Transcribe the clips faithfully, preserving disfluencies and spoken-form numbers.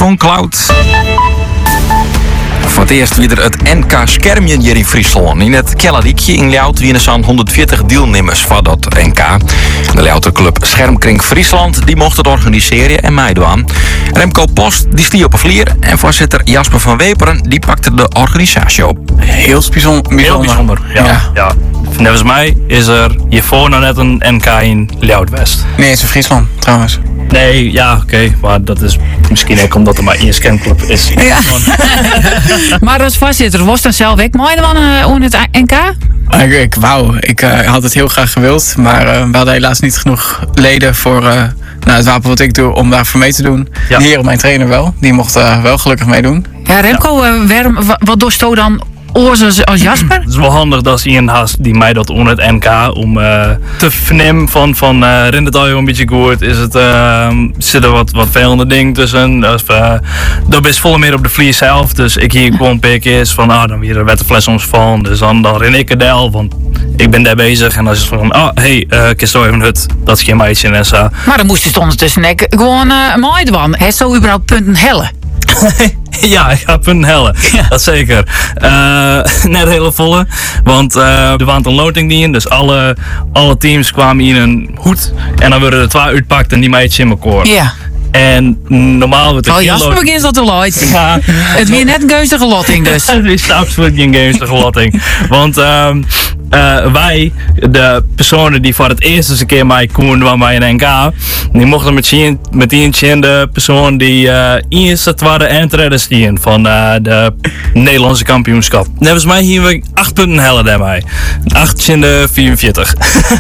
van Cloud. Voor het eerst weer het N K Schermjen hier in Friesland. In het Kelleriekje in Ljout winnen zo'n honderdveertig deelnemers van dat N K. De Ljouterclub Schermkring Friesland die mocht het organiseren en meedoen. Remco Post die stier op een vlier en voorzitter Jasper van Weperen die pakte de organisatie op. Heel bijzonder. Heel bijzonder, ja. ja. ja. Volgens mij is er hiervoor nog net een N K in Ljout-West. Nee, het is in Friesland trouwens. Nee, ja, oké, okay, maar dat is misschien ook omdat er maar één schermclub is. Ja. Maar als voorzitter, was dan zelf ik mooi dan uh, het N K? Ik, ik wou, ik uh, had het heel graag gewild, maar uh, we hadden helaas niet genoeg leden voor uh, nou, het wapen wat ik doe om daarvoor mee te doen. Ja. Die heren, mijn trainer wel, die mocht uh, wel gelukkig meedoen. Ja, Remco, uh, waarom, wat doe je dan als, als Jasper? Het is wel handig dat iemand haast die mij dat onder het N K om uh, te vernemen van, van uh, rent het al een beetje goed, is het, uh, zit er wat, wat velende dingen tussen. Of, uh, dat is vol meer op de vlier zelf, dus ik hier gewoon pik is van, ah, dan weer werd de fles ons van, dus dan, dan ren ik er del, want ik ben daar bezig en dan is het van, ah, hé, hey, uh, kist even hut, dat is geen meisje en zo. Maar dan moest je ondertussen ik gewoon uh, mooi doen. Hij zo überhaupt punten hellen. Ja, ik ga punten hellen. Ja. Dat zeker. Uh, net hele volle. Want uh, er waren een loting die in. Dus alle, alle teams kwamen in een hoed. En dan werden er twee uitpakt en die meidjes in elkaar. Ja. En normaal wordt het oh, Jasper begint dat te luid. Ja. Het weer net een geustige lotting dus. Het is absoluut geen geustige lotting. Want um, uh, wij, de personen die voor het eerst eens een keer mij konden bij een N K, die mochten met, met die de persoon die uh, eerst het waren en stien van uh, de Nederlandse kampioenschap. Volgens mij hier we acht punten hellen daarbij. acht in de vierenveertig.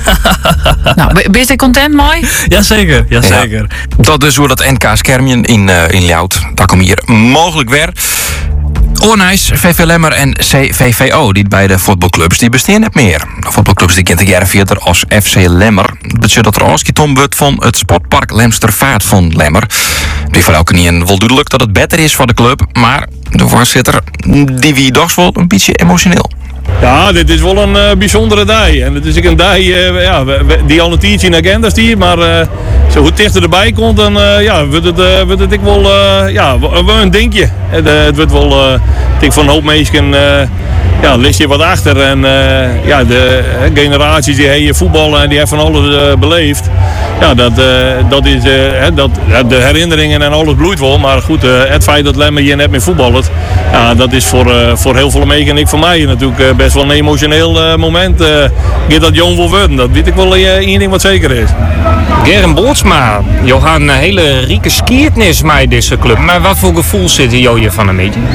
Nou, ben je content mee? Jazeker, jazeker. Ja. Dat dus hoe dat N K Schermjen in, uh, in Ljout. Daar kom hier mogelijk weer. Oornijs, V V Lemmer en C V V O, die beide voetbalclubs, die bestaan net meer. De voetbalclubs die kent ik jaren verder als F C Lemmer. Dat betekent dat er afgeschiet wordt van het sportpark Lemstervaart van Lemmer. Die voor elke niet wel duidelijk dat het beter is voor de club, maar de voorzitter, die wie toch wel een beetje emotioneel. Ja, dit is wel een uh, bijzondere dag. En het is ook een dag uh, ja, die al een tijdje in de agenda staat. Maar uh, zo hoe het dichter erbij komt, dan uh, ja, wordt het, uh, wordt het ik wel uh, ja, wel een dingetje. Het, uh, het wordt wel uh, ik van een hoop mensen uh, ja, ligt je wat achter. En uh, ja, de uh, generaties die hier voetballen en die hebben van alles uh, beleefd. Ja, dat, uh, dat is uh, dat, de herinneringen en alles bloeit wel. Maar goed, uh, het feit dat Lemmer hier net meer voetbalt, ja, dat is voor, uh, voor heel veel meegen en ik voor mij natuurlijk uh, best wel een emotioneel uh, moment. Uh, Gaat dat jong wil worden, dat weet ik wel uh, één ding wat zeker is. Gerren Bootsma, je had een hele rieke skiertnis met deze club. Maar wat voor gevoel zit je van een beetje?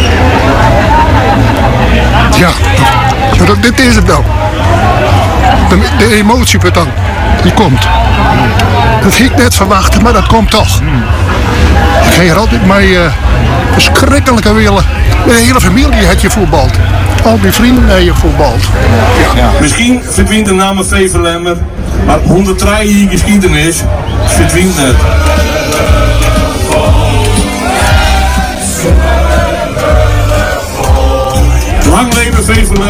Ja, ja dat, dit is het wel. De, de emotie wat dan, die komt. Dat ging ik net verwachten, maar dat komt toch. Ik ga hier altijd mee uh, verschrikkelijke willen. De hele familie had je voetbald. Al die vrienden had je voetbald. Ja. Ja. Misschien verdwijnt de naam V V Lemmer, maar honderddrie jaar geschiedenis verdwijnt net. Lang leven V V Lemmer.